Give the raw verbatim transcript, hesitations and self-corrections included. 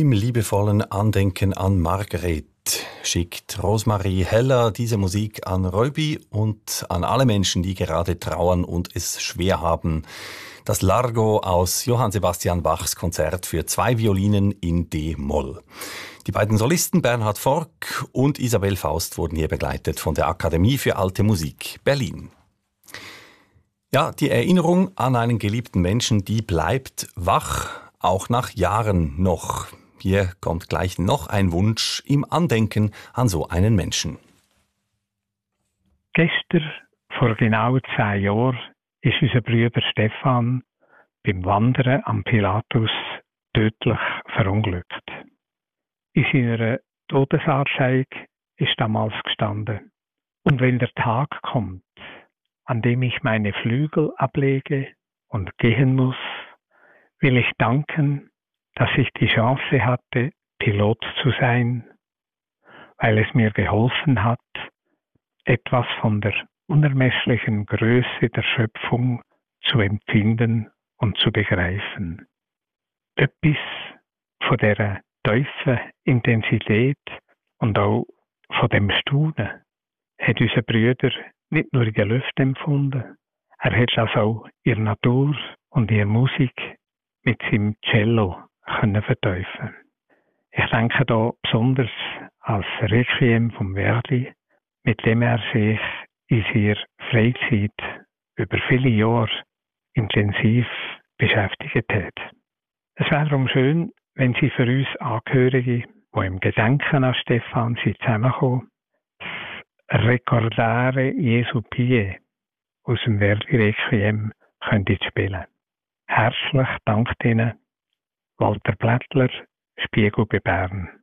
Im liebevollen Andenken an Margret schickt Rosemarie Heller diese Musik an Röbi und an alle Menschen, die gerade trauern und es schwer haben. Das Largo aus Johann Sebastian Bachs Konzert für zwei Violinen in D-Moll. Die beiden Solisten Bernhard Forck und Isabel Faust wurden hier begleitet von der Akademie für Alte Musik Berlin. Ja, die Erinnerung an einen geliebten Menschen, die bleibt wach, auch nach Jahren noch. Hier kommt gleich noch ein Wunsch im Andenken an so einen Menschen. Gestern, vor genau zehn Jahren, ist unser Bruder Stefan beim Wandern am Pilatus tödlich verunglückt. In seiner Todesanzeige ist damals gestanden: Und wenn der Tag kommt, an dem ich meine Flügel ablege und gehen muss, will ich danken, dass ich die Chance hatte, Pilot zu sein, weil es mir geholfen hat, etwas von der unermesslichen Größe der Schöpfung zu empfinden und zu begreifen. Etwas von dieser tiefen Intensität und auch von dem Staunen hat unser Bruder nicht nur in der Luft empfunden, er hat das auch in der Natur und in der Musik mit seinem Cello können verteufeln. Ich denke da besonders als Requiem vom Verdi, mit dem er sich in seiner Freizeit über viele Jahre intensiv beschäftigt hat. Es wäre darum schön, wenn Sie für uns Angehörige, die im Gedenken an Stefan sind zusammenkommen, das Recordare Jesu Pie aus dem Verdi Requiem könnten spielen. Herzlich dankt Ihnen, Walter Blättler, Spiegel bei Bern.